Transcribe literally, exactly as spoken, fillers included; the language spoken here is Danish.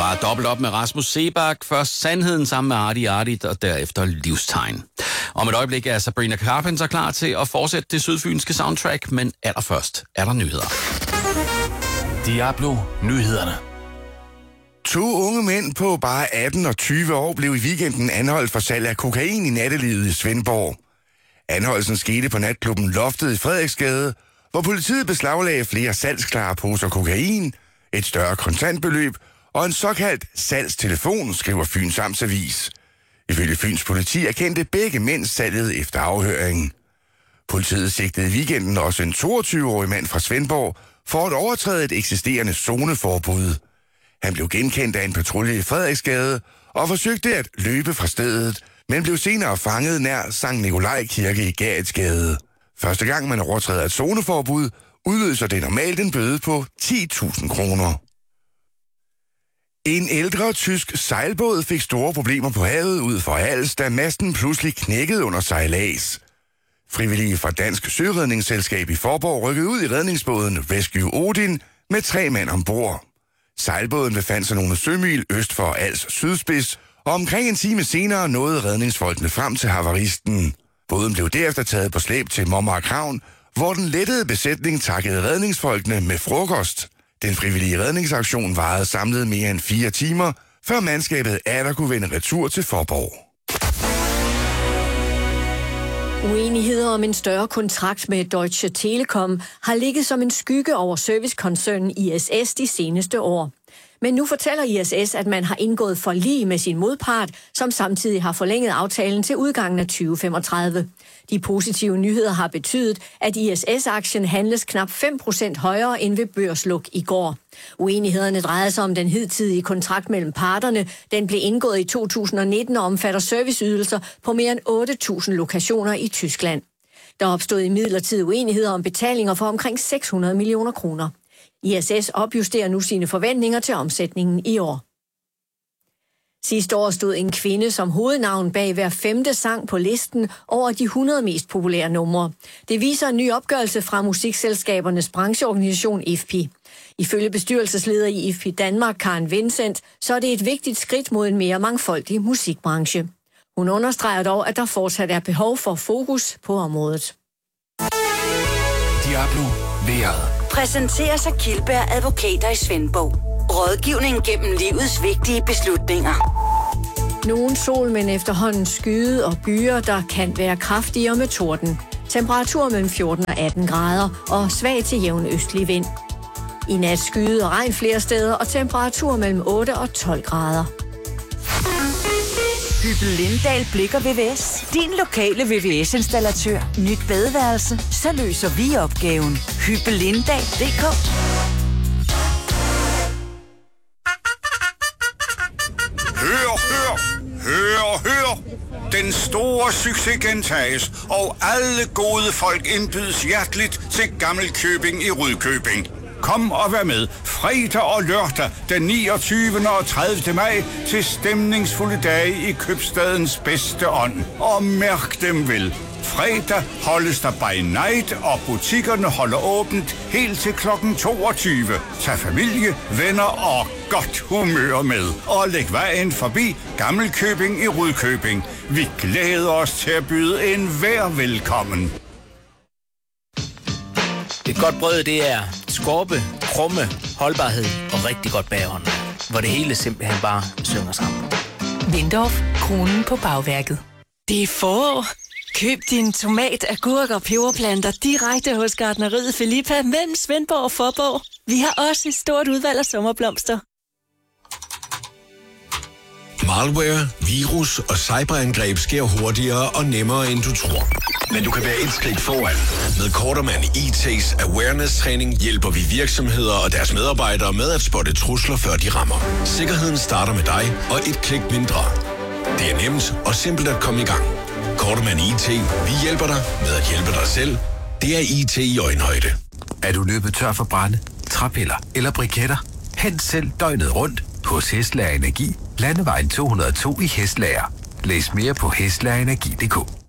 var dobbelt op med Rasmus Seebach. Først Sandheden sammen med Artie Artie, og derefter Livstegn. Om et øjeblik er Sabrina Carpenter klar til at fortsætte det sydfynske soundtrack, men allerførst er der nyheder. Diablo Nyhederne. To unge mænd på bare atten og tyve år blev i weekenden anholdt for salg af kokain i nattelivet i Svendborg. Anholdelsen skete på natklubben Loftet i Frederiksgade, hvor politiet beslaglagde flere salgsklare poser kokain, et større kontantbeløb og en såkaldt salgstelefon, skriver Fyns Amtsavis. Ifølge Fyns politi erkendte begge mænd salget efter afhøringen. Politiet sigtede i weekenden også en toogtyve-årig mand fra Svendborg for at overtræde et eksisterende zoneforbud. Han blev genkendt af en patrulje i Frederiksgade og forsøgte at løbe fra stedet, men blev senere fanget nær Sankt Nikolaj Kirke i Garetsgade. Første gang man overtræder et zoneforbud, udløser det normalt en bøde på ti tusind kroner. En ældre tysk sejlbåd fik store problemer på havet ud for Hals, da masten pludselig knækkede under sejlads. Frivillige fra Dansk Søredningsselskab i Forborg rykkede ud i redningsbåden Rescue Odin med tre mand ombord. Sejlbåden befandt sig nogle sømil øst for Als sydspids, og omkring en time senere nåede redningsfolkene frem til havaristen. Båden blev derefter taget på slæb til Mommark Havn, hvor den lettede besætning takkede redningsfolkene med frokost. Den frivillige redningsaktion varede samlet mere end fire timer, før mandskabet atter kunne vende retur til Forborg. Uenigheder om en større kontrakt med Deutsche Telekom har ligget som en skygge over servicekoncernen I S S de seneste år. Men nu fortæller I S S, at man har indgået forlig med sin modpart, som samtidig har forlænget aftalen til udgangen af tyve femogtredive. De positive nyheder har betydet, at I S S-aktien handles knap fem procent højere end ved børsluk i går. Uenighederne drejer sig om den hidtidige kontrakt mellem parterne. Den blev indgået i to tusind og nitten og omfatter serviceydelser på mere end otte tusind lokationer i Tyskland. Der opstod imidlertid uenigheder om betalinger for omkring seks hundrede millioner kroner. I S S opjusterer nu sine forventninger til omsætningen i år. Sidste år stod en kvinde som hovednavn bag hver femte sang på listen over de hundrede mest populære numre. Det viser en ny opgørelse fra musikselskabernes brancheorganisation I F P I. Ifølge bestyrelsesleder i I F P I Danmark, Karen Vincent, så er det et vigtigt skridt mod en mere mangfoldig musikbranche. Hun understreger dog, at der fortsat er behov for fokus på området. Diablo Vejret. Præsenterer sig Kildberg Advokater i Svendborg. Rådgivning gennem livets vigtige beslutninger. Nogen sol, men efterhånden skyde og byer, der kan være kraftigere med torden. Temperatur mellem fjorten og atten grader og svag til jævn østlig vind. I nat skyde og regn flere steder og temperatur mellem otte og tolv grader. Hyppel Lindahl Blikker V V S. Din lokale V V S-installatør. Nyt badeværelse. Så løser vi opgaven. Hyppel Lindahl punktum d k. Hør, hør, hør, hør. Den store succes gentages, og alle gode folk indbydes hjerteligt til Gammelkøbing i Rudkøbing. Kom og vær med fredag og lørdag den niogtyvende og tredivte maj til stemningsfulde dage i købstadens bedste ånd. Og mærk dem vel. Fredag holdes der by night, og butikkerne holder åbent helt til klokken toogtyve. Tag familie, venner og godt humør med. Og læg vejen forbi Gammelkøbing i Rudkøbing. Vi glæder os til at byde enhver velkommen. Et godt brød, det er skorpe, krumme, holdbarhed og rigtig godt bagånd, hvor det hele simpelthen bare synger sammen. Windorf, kronen på bagværket. Det er forår. Køb din tomat, agurk og peberplanter direkte hos gartneriet Filippa mellem Svendborg og Forborg. Vi har også et stort udvalg af sommerblomster. Malware, virus og cyberangreb sker hurtigere og nemmere, end du tror. Men du kan være et skridt foran. Med Kortermand I T's awareness-træning hjælper vi virksomheder og deres medarbejdere med at spotte trusler, før de rammer. Sikkerheden starter med dig og et klik mindre. Det er nemt og simpelt at komme i gang. Kortermand I T. Vi hjælper dig med at hjælpe dig selv. Det er I T i øjenhøjde. Er du løbet tør for brænde, træpiller eller briketter? Hent selv døgnet rundt hos Hestlager Energi. Landevejen to hundrede og to i Hestlager. Læs mere på hestlagerenergi punktum d k.